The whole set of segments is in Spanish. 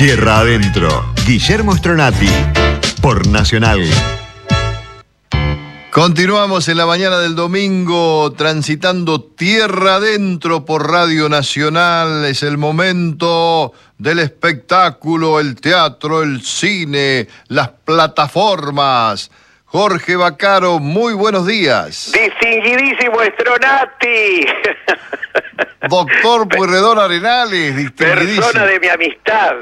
Tierra Adentro, Guillermo Stronati, por Nacional. Continuamos en la mañana del domingo transitando Tierra Adentro por Radio Nacional. Es el momento del espectáculo, el teatro, el cine, las plataformas. Jorge Vaccaro, muy buenos días. Distinguidísimo Stronati. Doctor Pueyrredón Arenales, distinguidísimo. Persona de mi amistad.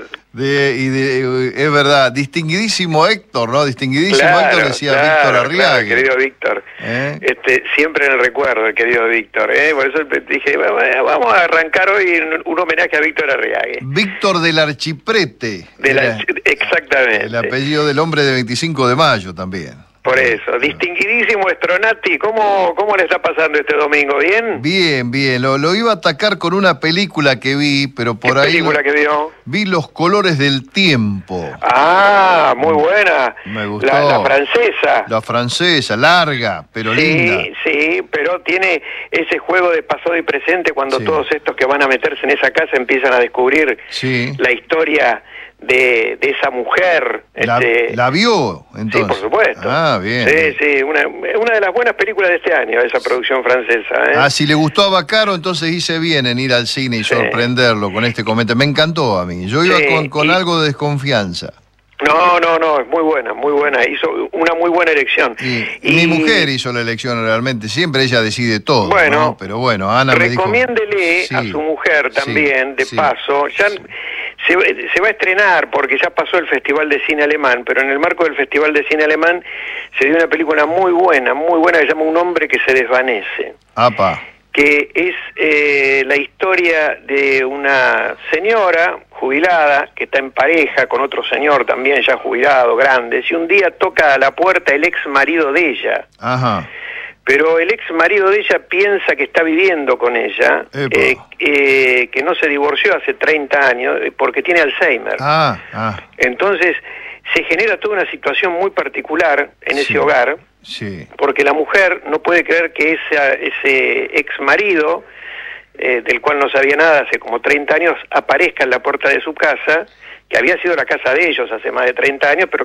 Es verdad, distinguidísimo Héctor, ¿no? Distinguidísimo Claro, Héctor, decía claro, Víctor Arriague. Claro, querido Víctor. Siempre en el recuerdo, el querido Víctor. Por eso dije, vamos a arrancar hoy un homenaje a Víctor Arriague. Víctor del Archiprete. Exactamente. El apellido del hombre de 25 de mayo también. Por eso, distinguidísimo Stronati, ¿cómo le está pasando este domingo? ¿Bien? Bien, bien. Lo iba a atacar con una película que vi, pero por ¿Qué ahí... película que vio? Vi Los colores del tiempo. Ah, muy buena. Me gustó. La francesa. La francesa, larga, pero linda. Sí, pero tiene ese juego de pasado y presente cuando todos estos que van a meterse en esa casa empiezan a descubrir la historia de esa mujer. ¿La vio, entonces? Sí, por supuesto. Ah, bien. Sí, una de las buenas películas de este año, esa producción francesa. Si le gustó a Vaccaro, entonces hice bien en ir al cine y sorprenderlo con este comentario. Me encantó a mí. Yo iba con algo de desconfianza. No, es muy buena. Hizo una muy buena elección. Y mi mujer hizo la elección realmente. Siempre ella decide todo. Bueno, ¿no? Pero bueno, Ana me dijo... Recomiéndele a su mujer también, de paso. Ya se va a estrenar porque ya pasó el Festival de Cine Alemán, pero en el marco del Festival de Cine Alemán se dio una película muy buena, que se llama Un hombre que se desvanece. ¡Apa! Que es la historia de una señora jubilada que está en pareja con otro señor también ya jubilado, grande, y un día toca a la puerta el ex marido de ella. Ajá. Pero el ex marido de ella piensa que está viviendo con ella, que no se divorció hace 30 años porque tiene Alzheimer. Entonces se genera toda una situación muy particular en ese hogar. Sí. Porque la mujer no puede creer que ese ex marido, del cual no sabía nada hace como 30 años, aparezca en la puerta de su casa, que había sido la casa de ellos hace más de 30 años, pero